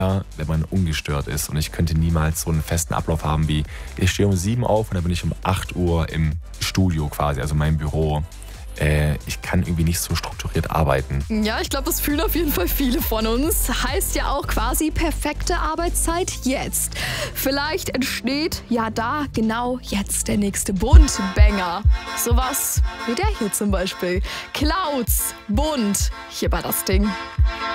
wenn man ungestört ist. Und ich könnte niemals so einen festen Ablauf haben wie, ich stehe um 7 auf und dann bin ich um 8 Uhr im Studio quasi, also mein Büro. Ich kann irgendwie nicht so strukturiert arbeiten. Ja, ich glaube, das fühlen auf jeden Fall viele von uns. Heißt ja auch quasi perfekte Arbeitszeit jetzt. Vielleicht entsteht ja da genau jetzt der nächste Bunt-Banger. Sowas wie der hier zum Beispiel. Clouds, bunt, hier bei das Ding.